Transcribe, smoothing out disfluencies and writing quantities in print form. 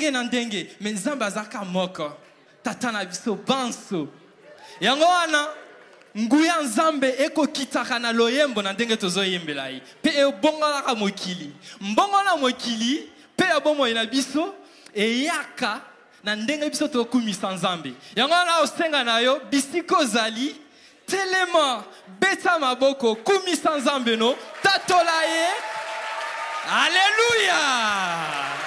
na ndenge me nzambe azaka moko tata na biso banso yango wana nguya nzambe ekokitaka na loyembo na ndenge tozoyembela ye pe ebongolaka mokili mbongola mokili pe ya bomoi na biso eyaka na ndenge biso tokumisa nzambe yango wana osenga na yo bisiko zali telema beta maboko kumisa nzambe no tatola ye. Alléluia.